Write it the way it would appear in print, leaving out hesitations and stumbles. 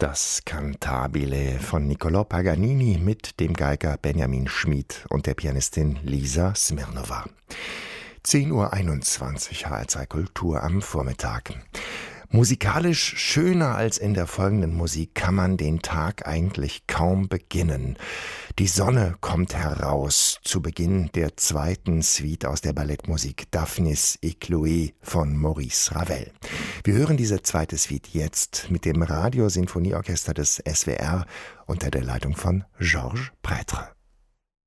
Das Cantabile von Niccolò Paganini mit dem Geiger Benjamin Schmid und der Pianistin Lisa Smirnova. 10:21 Uhr HR2 Kultur am Vormittag. Musikalisch schöner als in der folgenden Musik kann man den Tag eigentlich kaum beginnen. Die Sonne kommt heraus zu Beginn der zweiten Suite aus der Ballettmusik Daphnis et Chloé von Maurice Ravel. Wir hören diese zweite Suite jetzt mit dem Radiosinfonieorchester des SWR unter der Leitung von Georges Prêtre.